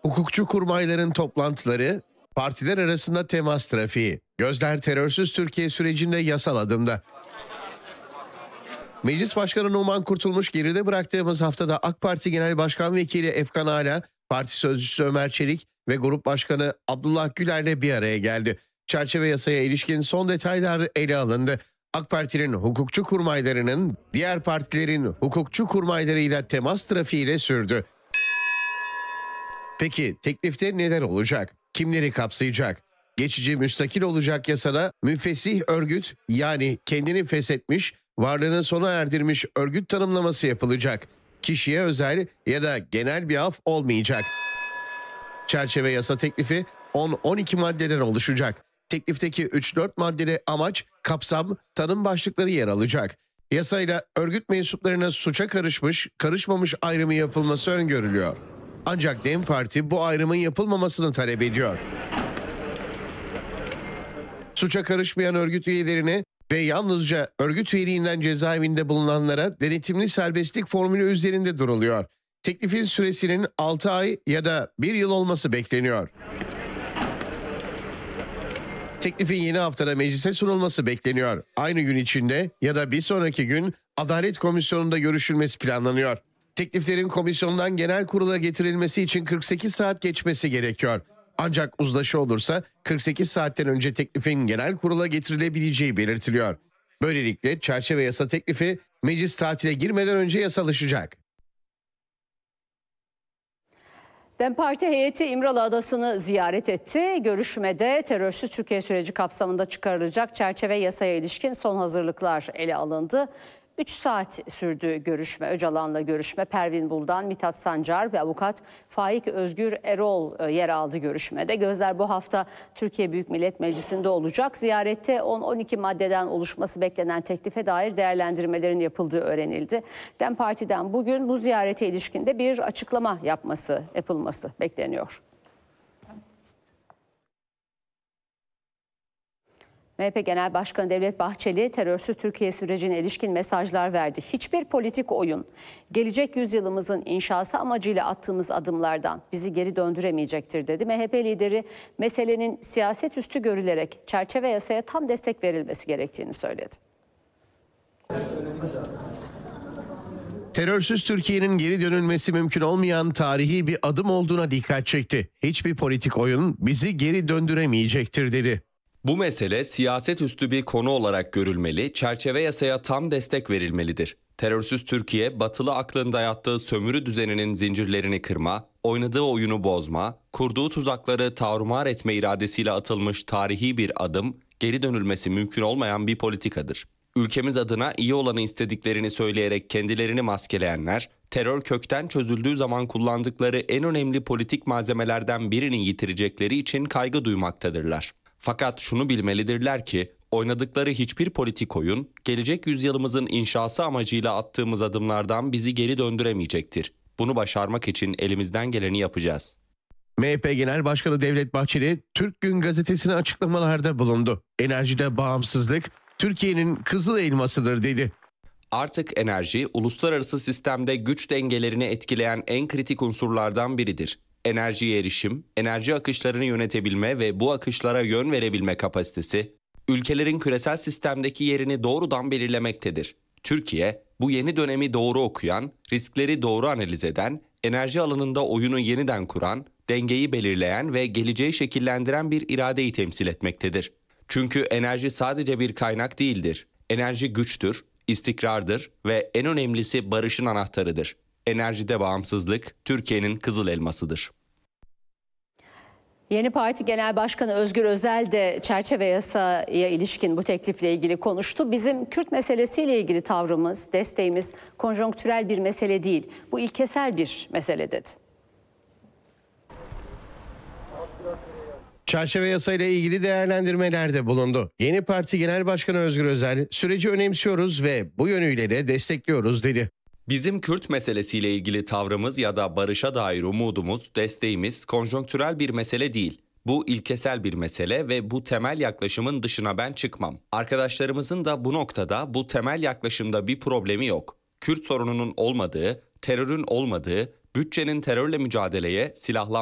Hukukçu kurmayların toplantıları, partiler arasında temas trafiği, gözler terörsüz Türkiye sürecinde yasal adımda. Meclis Başkanı Numan Kurtulmuş geride bıraktığımız haftada AK Parti Genel Başkan Vekili Efkan Ala, Parti Sözcüsü Ömer Çelik ve Grup Başkanı Abdullah Güler'le bir araya geldi. Çerçeve yasaya ilişkin son detaylar ele alındı. AK Parti'nin hukukçu kurmaylarının diğer partilerin hukukçu kurmaylarıyla temas trafiğiyle sürdü. Peki teklifte neler olacak? Kimleri kapsayacak? Geçici müstakil olacak yasada müfessih örgüt, yani kendini feshetmiş, varlığını sona erdirmiş örgüt tanımlaması yapılacak. Kişiye özel ya da genel bir af olmayacak. Çerçeve yasa teklifi 10-12 maddeden oluşacak. Teklifteki 3-4 maddede amaç, kapsam, tanım başlıkları yer alacak. Yasayla örgüt mensuplarına suça karışmış, karışmamış ayrımı yapılması öngörülüyor. Ancak DEM Parti bu ayrımın yapılmamasını talep ediyor. Suça karışmayan örgüt üyelerine ve yalnızca örgüt üyeliğinden cezaevinde bulunanlara denetimli serbestlik formülü üzerinde duruluyor. Teklifin süresinin 6 ay ya da 1 yıl olması bekleniyor. Teklifin yeni haftada meclise sunulması bekleniyor. Aynı gün içinde ya da bir sonraki gün Adalet Komisyonu'nda görüşülmesi planlanıyor. Tekliflerin komisyondan genel kurula getirilmesi için 48 saat geçmesi gerekiyor. Ancak uzlaşı olursa 48 saatten önce teklifin genel kurula getirilebileceği belirtiliyor. Böylelikle çerçeve yasa teklifi meclis tatile girmeden önce yasalaşacak. DEM Parti heyeti İmralı Adası'nı ziyaret etti. Görüşmede terörsüz Türkiye süreci kapsamında çıkarılacak çerçeve yasaya ilişkin son hazırlıklar ele alındı. 3 saat sürdü görüşme. Öcalan'la görüşme. Pervin Buldan, Mithat Sancar ve avukat Faik Özgür Erol yer aldı görüşmede. Gözler bu hafta Türkiye Büyük Millet Meclisi'nde olacak. Ziyarette 10-12 maddeden oluşması beklenen teklife dair değerlendirmelerin yapıldığı öğrenildi. DEM Parti'den bugün bu ziyarete ilişkinde bir açıklama yapılması bekleniyor. MHP Genel Başkanı Devlet Bahçeli terörsüz Türkiye sürecine ilişkin mesajlar verdi. Hiçbir politik oyun gelecek yüzyılımızın inşası amacıyla attığımız adımlardan bizi geri döndüremeyecektir dedi. MHP lideri meselenin siyaset üstü görülerek çerçeve yasaya tam destek verilmesi gerektiğini söyledi. Terörsüz Türkiye'nin geri dönülmesi mümkün olmayan tarihi bir adım olduğuna dikkat çekti. Hiçbir politik oyun bizi geri döndüremeyecektir dedi. Bu mesele siyaset üstü bir konu olarak görülmeli, çerçeve yasaya tam destek verilmelidir. Terörsüz Türkiye, batılı aklın dayattığı sömürü düzeninin zincirlerini kırma, oynadığı oyunu bozma, kurduğu tuzakları tarumar etme iradesiyle atılmış tarihi bir adım, geri dönülmesi mümkün olmayan bir politikadır. Ülkemiz adına iyi olanı istediklerini söyleyerek kendilerini maskeleyenler, terör kökten çözüldüğü zaman kullandıkları en önemli politik malzemelerden birini yitirecekleri için kaygı duymaktadırlar. Fakat şunu bilmelidirler ki oynadıkları hiçbir politik oyun gelecek yüzyılımızın inşası amacıyla attığımız adımlardan bizi geri döndüremeyecektir. Bunu başarmak için elimizden geleni yapacağız. MHP Genel Başkanı Devlet Bahçeli, Türk Gün Gazetesi'ne açıklamalarda bulundu. Enerjide bağımsızlık Türkiye'nin kızıl elmasıdır dedi. Artık enerji, uluslararası sistemde güç dengelerini etkileyen en kritik unsurlardan biridir. Enerjiye erişim, enerji akışlarını yönetebilme ve bu akışlara yön verebilme kapasitesi, ülkelerin küresel sistemdeki yerini doğrudan belirlemektedir. Türkiye, bu yeni dönemi doğru okuyan, riskleri doğru analiz eden, enerji alanında oyunu yeniden kuran, dengeyi belirleyen ve geleceği şekillendiren bir iradeyi temsil etmektedir. Çünkü enerji sadece bir kaynak değildir. Enerji güçtür, istikrardır ve en önemlisi barışın anahtarıdır. Enerjide bağımsızlık Türkiye'nin kızıl elmasıdır. Yeni Parti Genel Başkanı Özgür Özel de çerçeve yasaya ilişkin bu teklifle ilgili konuştu. Bizim Kürt meselesiyle ilgili tavrımız, desteğimiz konjonktürel bir mesele değil. Bu ilkesel bir mesele dedi. Çerçeve yasayla ilgili değerlendirmelerde bulundu. Yeni Parti Genel Başkanı Özgür Özel, süreci önemsiyoruz ve bu yönüyle de destekliyoruz dedi. Bizim Kürt meselesiyle ilgili tavrımız ya da barışa dair umudumuz, desteğimiz konjonktürel bir mesele değil. Bu ilkesel bir mesele ve bu temel yaklaşımın dışına ben çıkmam. Arkadaşlarımızın da bu noktada bu temel yaklaşımda bir problemi yok. Kürt sorununun olmadığı, terörün olmadığı, bütçenin terörle mücadeleye, silahlanma